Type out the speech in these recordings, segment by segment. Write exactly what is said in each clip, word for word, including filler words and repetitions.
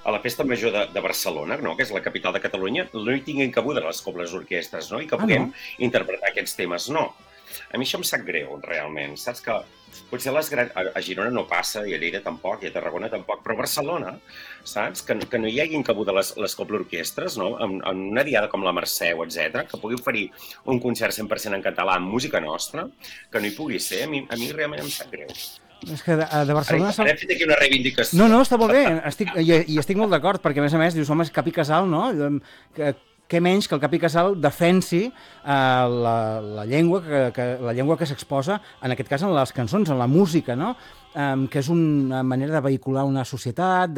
a la Festa Major de, de Barcelona, no? Que és la capital de Catalunya, no hi tinguin cabuda les cobles orquestres, no? I que puguem ah, no? interpretar aquests temes, no. A mi això em sap greu, realment. Saps que potser les grans... a Girona no passa, i a Lleida tampoc, i a Tarragona tampoc, però a Barcelona, saps? Que, que no hi hagin cabuda les, les cobles orquestres, no? En, en una diada com la Mercè, etcètera, que pugui oferir un concert cent per cent en català amb música nostra, que no hi pugui ser, a mi, a mi realment em sap greu. És que de, de Barcelona... Ara, ara he fet aquí una reivindicació. No, no, està molt bé, estic, i, i estic molt d'acord, perquè a més a més dius, home, és Cap i Casal, no? Que, què menys que el Cap i Casal defensi eh, la, la, llengua que, que, la llengua que s'exposa, en aquest cas en les cançons, en la música, no? Um, que és una manera de vehicular una societat,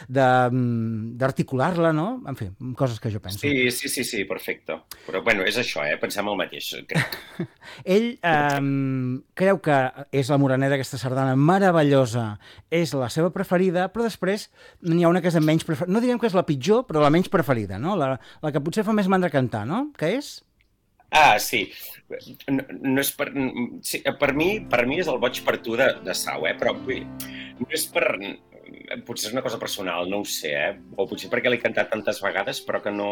d'articular-la, no? En fi, coses que jo penso. Sí, sí, sí, sí, perfecte. Però, bueno, és això, eh? Pensem el mateix, crec. Ell um, creu que és la Moreneta, aquesta sardana meravellosa, és la seva preferida, però després n'hi ha una que és la menys preferida. No direm que és la pitjor, però la menys preferida, no? La, la que potser fa més mandra cantar, no? Que és? Ah, sí. No, no és per... Sí, per, mi, per mi és el boig per tu de, de Sau, eh? Però vull, no és per... Potser és una cosa personal, no ho sé, eh? O potser perquè l'he cantat tantes vegades, però que no...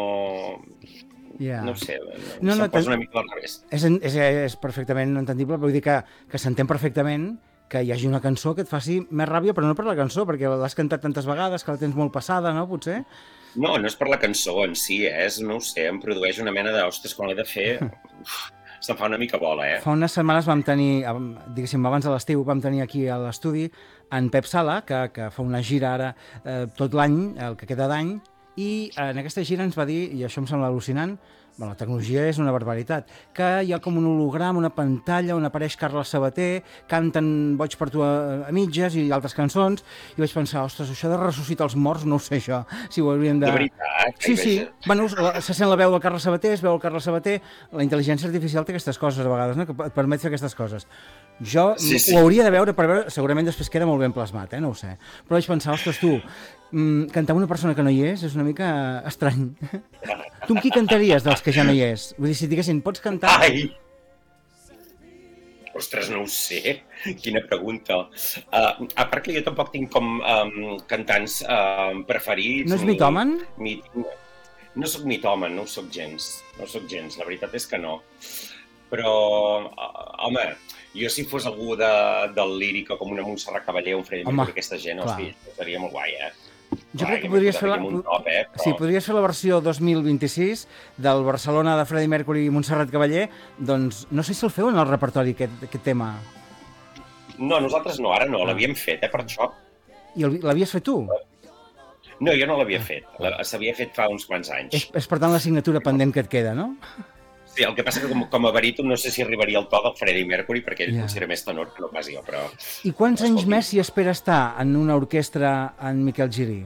Yeah. No ho sé, no, no, se'm posa una mica al revés. És, és, és perfectament entendible, vull dir que, que s'entén perfectament que hi hagi una cançó que et faci més ràbia, però no per la cançó, perquè l'has cantat tantes vegades, que la tens molt passada, no, potser? No, no és per la cançó en si, eh? És, no ho sé, em produeix una mena de... Ostres, quan l'he de fer, uf, se'm fa una mica bola, eh? Fa unes setmanes vam tenir, diguéssim, abans de l'estiu, vam tenir aquí a l'estudi en Pep Sala, que, que fa una gira ara eh, tot l'any, el que queda d'any, i en aquesta gira ens va dir, i això em sembla al·lucinant, bueno, la tecnologia és una barbaritat, que hi ha com un holograma, una pantalla on apareix Carles Sabater, canten Boig per tu a, a mitges i altres cançons, i vaig pensar, ostres, això de ressuscitar els morts, no ho sé això, si ho hauríem de... De veritat? Sí, sí, bueno, se sent la veu del Carles Sabater, es veu el Carles Sabater, la intel·ligència artificial té aquestes coses a vegades, no? Que et permet fer aquestes coses. Jo sí, sí. ho hauria de veure per veure, segurament després queda molt ben plasmat, eh? No ho sé, però vaig pensar, ostres, tu, mm, cantar una persona que no hi és és una mica estrany. Tu amb qui cantaries dels que ja no hi és? Vull dir, si diguessin, pots cantar... Ai! Ostres, no ho sé. Quina pregunta. Uh, a part que jo tampoc tinc com um, cantants uh, preferits... No és ni, mitòman? Ni, no soc mitòman, no ho soc gens. No ho soc gens, la veritat és que no. Però, uh, home, jo si fos algú de, del líric, com una Montserrat Cavaller, un Freddie Mercury, aquesta gent, hosti, seria molt guai, eh? Jo crec que podries fer la... Top, eh? Però... Sí, podries fer la versió dos mil vint-i-sis del Barcelona de Freddie Mercury i Montserrat Cavaller, doncs no sé si el feu en el repertori, aquest, aquest tema. No, nosaltres no, ara no, ah. l'havíem fet, eh, per això. I l'havies fet tu? No, jo no l'havia fet, s'havia fet fa uns quants anys. És, és per tant la signatura pendent que et queda, no? Sí, el que passa que com, com a baríton no sé si arribaria al to del Freddie Mercury, perquè ell yeah. potser era més tenor que no pas jo, però... I quants anys més s'hi espera estar en una orquestra en Miquel Gili?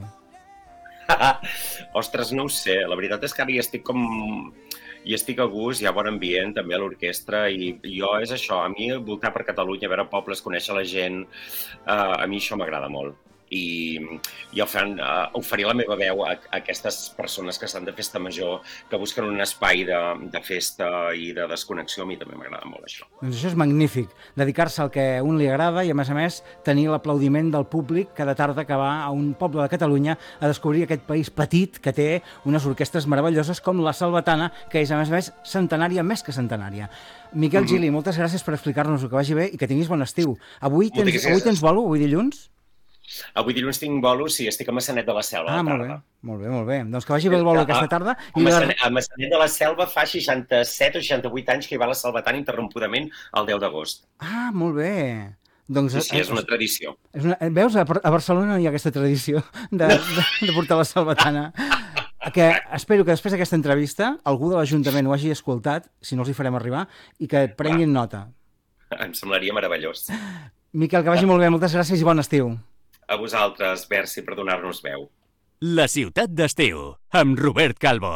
Ostres, no ho sé, la veritat és que ara hi estic com... hi estic a gust, hi ha bon ambient també a l'orquestra i jo és això, a mi voltar per Catalunya, veure pobles, conèixer la gent, uh, a mi això m'agrada molt. I, i fan, uh, oferir la meva veu a, a aquestes persones que estan de festa major, que busquen un espai de, de festa i de desconnexió, a mi també m'agrada molt això. Doncs això és magnífic, dedicar-se al que a un li agrada i a més a més tenir l'aplaudiment del públic cada tarda que va a un poble de Catalunya a descobrir aquest país petit que té unes orquestres meravelloses com la Salvatana, que és a més a més centenària, més que centenària. Miquel mm-hmm. Gili, moltes gràcies per explicar-nos-ho, que vagi bé i que tinguis bon estiu. Avui tens, avui tens bolo, avui dilluns? Avui dilluns tinc bolo, sí, estic a Maçanet de la Selva. Ah, molt bé, molt bé, molt bé. Doncs que vagi bé el bolo aquesta tarda. A, a, Maçanet, a Maçanet de la Selva fa seixanta-set o seixanta-vuit anys que hi va la Salvatana interrompudament el deu d'agost. Ah, molt bé. Doncs, sí, sí, és una tradició. És una, veus, a Barcelona no hi ha aquesta tradició de, de, de portar la Salvatana. Que espero que després d'aquesta entrevista algú de l'Ajuntament ho hagi escoltat, si no els hi farem arribar, i que prenguin nota. Em semblaria meravellós. Miquel, que vagi molt bé, moltes gràcies i bon estiu. A vosaltres, merci per donar-nos veu. La ciutat d'estiu, amb Robert Calvo.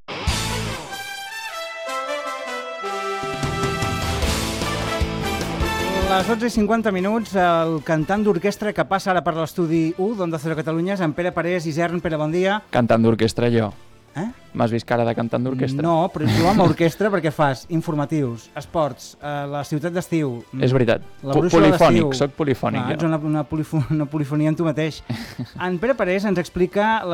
Les dotze i cinquanta minuts, el cantant d'orquestra que passa ara per l'estudi u d'Onda Cero Catalunya és en Pere Parés Isern. Pere, bon dia. Cantant d'orquestra, jo. Eh? M'has vist cara de cantant d'orquestra? No, però tu amb orquestra perquè fas informatius, esports, eh, la ciutat d'estiu... És veritat, la polifònic, soc polifònic. Ah, ets una, una, polifo, una polifonia en tu mateix. En Pere Parés ens explica